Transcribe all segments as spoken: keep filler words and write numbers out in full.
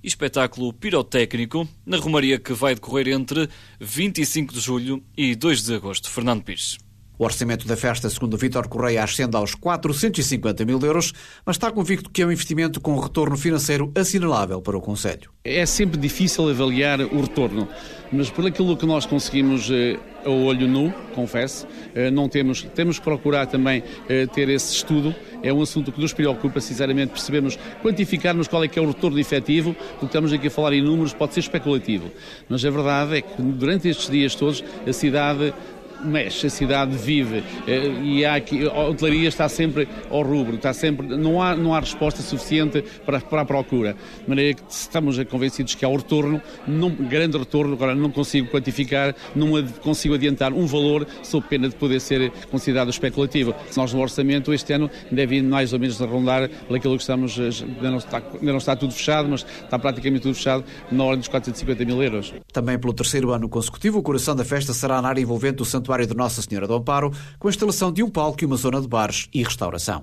e espetáculo pirotécnico na Romaria que vai decorrer entre vinte e cinco de julho e dois de agosto. Fernando Pires. O orçamento da festa, segundo Vítor Correia, ascende aos quatrocentos e cinquenta mil euros, mas está convicto que é um investimento com retorno financeiro assinalável para o concelho. É sempre difícil avaliar o retorno, mas por aquilo que nós conseguimos eh, a olho nu, confesso, eh, não temos, temos que procurar também eh, ter esse estudo. É um assunto que nos preocupa, sinceramente, percebemos, quantificarmos qual é que é o retorno efetivo, porque estamos aqui a falar em números, pode ser especulativo, mas a verdade é que durante estes dias todos a cidade mexe, a cidade vive e há aqui, a hotelaria está sempre ao rubro, está sempre, não há, não há resposta suficiente para, para a procura. De maneira que estamos convencidos que há o retorno, não, grande retorno, agora não consigo quantificar, não consigo adiantar um valor, sob pena de poder ser considerado especulativo. Nós no orçamento este ano deve ir mais ou menos a rondar pelaquilo que estamos, ainda não, está, ainda não está tudo fechado, mas está praticamente tudo fechado, na ordem dos quatrocentos e cinquenta mil euros. Também pelo terceiro ano consecutivo, o coração da festa será na área envolvente o Santuário de Nossa Senhora do Amparo, com a instalação de um palco e uma zona de bares e restauração.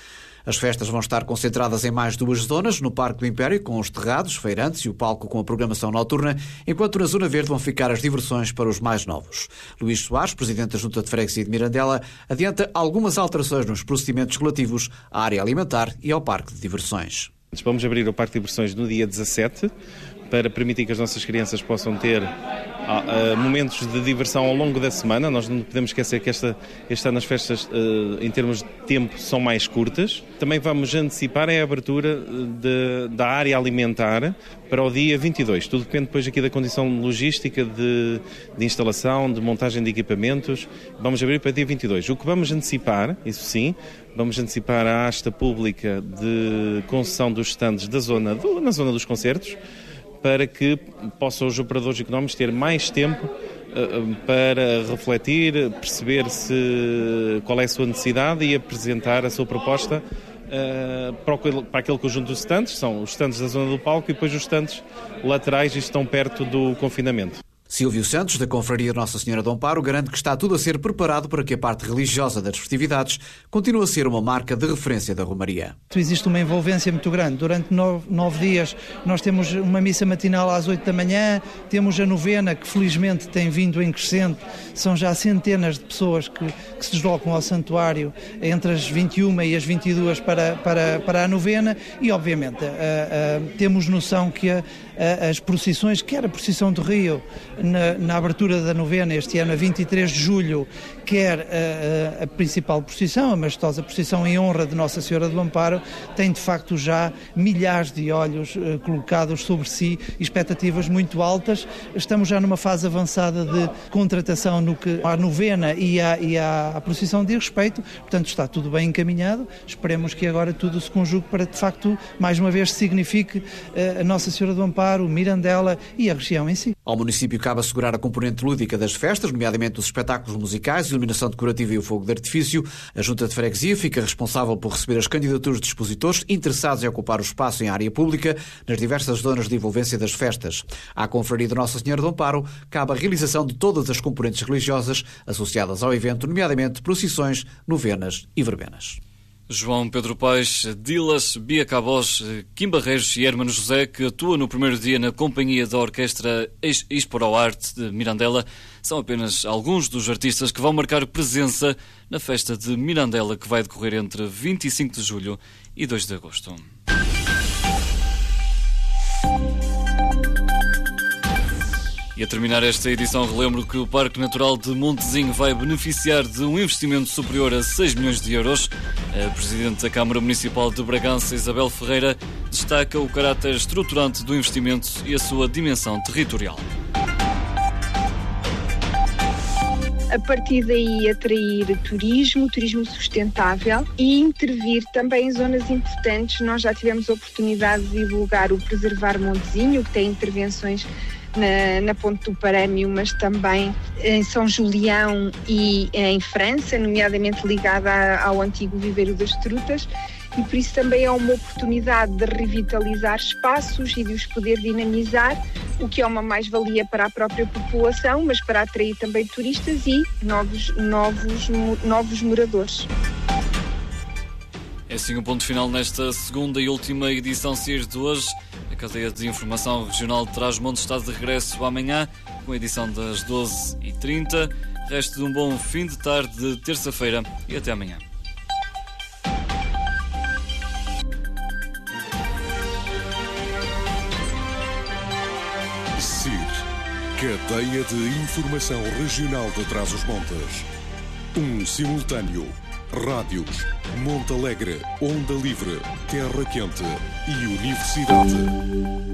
As festas vão estar concentradas em mais duas zonas, no Parque do Império, com os terrados, feirantes e o palco com a programação noturna, enquanto na Zona Verde vão ficar as diversões para os mais novos. Luís Soares, presidente da Junta de Freguesia de Mirandela, adianta algumas alterações nos procedimentos relativos à área alimentar e ao Parque de Diversões. Vamos abrir o Parque de Diversões no dia dezassete, para permitir que as nossas crianças possam ter uh, uh, momentos de diversão ao longo da semana. Nós não podemos esquecer que esta, este ano as festas, uh, em termos de tempo, são mais curtas. Também vamos antecipar a abertura de, da área alimentar para o dia vinte e dois. Tudo depende depois aqui da condição logística de, de instalação, de montagem de equipamentos. Vamos abrir para dia vinte e dois. O que vamos antecipar, isso sim, vamos antecipar a asta pública de concessão dos stands da zona, do, na zona dos concertos, para que possam os operadores económicos ter mais tempo uh, para refletir, perceber se, qual é a sua necessidade e apresentar a sua proposta uh, para, o, para aquele conjunto de stands. São os stands da zona do palco e depois os stands laterais e estão perto do confinamento. Silvio Santos, da Confraria Nossa Senhora do Amparo, garante que está tudo a ser preparado para que a parte religiosa das festividades continue a ser uma marca de referência da Romaria. Existe uma envolvência muito grande. Durante nove, nove dias nós temos uma missa matinal às oito da manhã, temos a novena, que felizmente tem vindo em crescente. São já centenas de pessoas que, que se deslocam ao santuário entre as vinte e uma e as vinte e duas para, para, para a novena e, obviamente, a, a, temos noção que a, a, as procissões, quer a procissão de Rio, Na, na abertura da novena este ano, a vinte e três de julho, quer a, a, a principal procissão, a majestosa procissão em honra de Nossa Senhora do Amparo, tem de facto já milhares de olhos uh, colocados sobre si, expectativas muito altas. Estamos já numa fase avançada de contratação no que à novena e à, e à, à procissão de respeito, portanto está tudo bem encaminhado. Esperemos que agora tudo se conjugue para de facto, mais uma vez, signifique uh, a Nossa Senhora do Amparo, Mirandela e a região em si. Ao município cabe assegurar a componente lúdica das festas, nomeadamente os espetáculos musicais, iluminação decorativa e o fogo de artifício. A Junta de Freguesia fica responsável por receber as candidaturas de expositores interessados em ocupar o espaço em área pública nas diversas zonas de envolvência das festas. À Confraria de Nossa Senhora do Amparo cabe a realização de todas as componentes religiosas associadas ao evento, nomeadamente procissões, novenas e verbenas. João Pedro Paes, Dilas, Bia Cabós, Kim Barreiros e Hermano José, que atua no primeiro dia na companhia da Orquestra Exporo Arte de Mirandela, são apenas alguns dos artistas que vão marcar presença na festa de Mirandela, que vai decorrer entre vinte e cinco de julho e dois de agosto. E a terminar esta edição, relembro que o Parque Natural de Montezinho vai beneficiar de um investimento superior a seis milhões de euros. A Presidente da Câmara Municipal de Bragança, Isabel Ferreira, destaca o caráter estruturante do investimento e a sua dimensão territorial. A partir daí atrair turismo, turismo sustentável e intervir também em zonas importantes. Nós já tivemos a oportunidade de divulgar o Preservar Montezinho, que tem intervenções Na, na Ponte do Parâmio, mas também em São Julião e em França, nomeadamente ligada ao antigo Viveiro das Trutas, e por isso também é uma oportunidade de revitalizar espaços e de os poder dinamizar, o que é uma mais-valia para a própria população, mas para atrair também turistas e novos, novos, novos moradores. É assim o ponto final nesta segunda e última edição C I R de hoje. A cadeia de informação regional de Trás-os-Montes está de regresso amanhã, com a edição das doze e trinta. Resto de um bom fim de tarde de terça-feira e até amanhã. S I R, Cadeia de Informação Regional de Trás-os-Montes. Um simultâneo. Rádios, Monte Alegre, Onda Livre, Terra Quente e Universidade.